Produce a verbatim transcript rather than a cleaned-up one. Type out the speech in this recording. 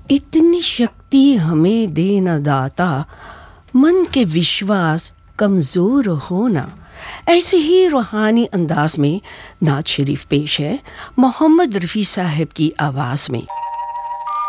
इतनी शक्ति हमें देना दाता, मन के विश्वास कमज़ोर होना। ऐसे ही रूहानी अंदाज में नात शरीफ पेश है मोहम्मद रफ़ी साहब की आवाज़ में।